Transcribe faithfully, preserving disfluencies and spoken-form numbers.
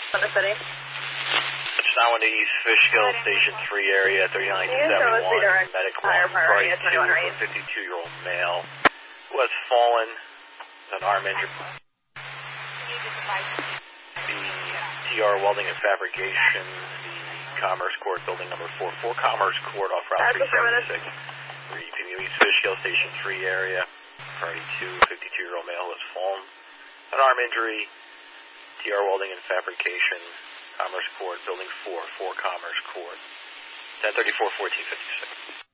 in the city. Touchdown in the East Fishkill, Station three area, thirty-nine seventy-one. Medic one, Priority two, a fifty-two-year-old male who has fallen with an arm injury. The T R Welding and Fabrication, the Commerce Court, building number four, four Commerce Court off Route three seventy-six. Repeating the East Fishkill, Station three area, Priority two, fifty-two-year-old male who has fallen. An arm injury, T R Welding and Fabrication, Commerce Court, building four, four Commerce Court, ten thirty-four, fourteen fifty-six.